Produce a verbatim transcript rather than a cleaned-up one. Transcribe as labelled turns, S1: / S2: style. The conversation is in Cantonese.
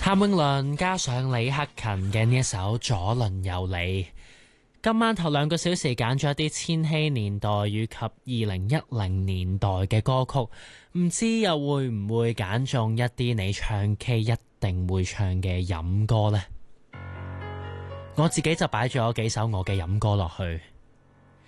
S1: 譚詠麟加上李克勤嘅呢一首左鄰右里。今晚頭兩個小時揀咗一啲千禧年代以及二零一零年代嘅歌曲，唔知又會唔會揀中一啲你唱 K 一定會唱嘅飲歌呢？我自己就擺咗幾首我嘅飲歌落去。